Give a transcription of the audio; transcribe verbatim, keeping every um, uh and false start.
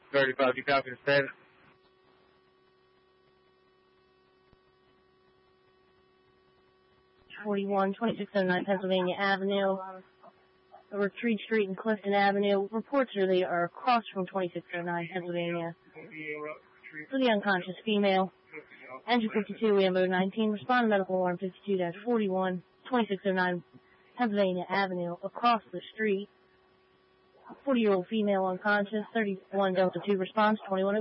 thirty-five, you copy the status? forty-one, twenty-six oh nine Pennsylvania Avenue, over Reed Street and Clifton Avenue. Reports are they are across from twenty-six oh nine Pennsylvania. For the unconscious female. Engine fifty-two, Rambo nineteen. Respond to medical alarm fifty-two dash forty-one, twenty-six oh nine Pennsylvania Avenue, across the street. forty-year-old female unconscious, thirty-one Delta two response, twenty-one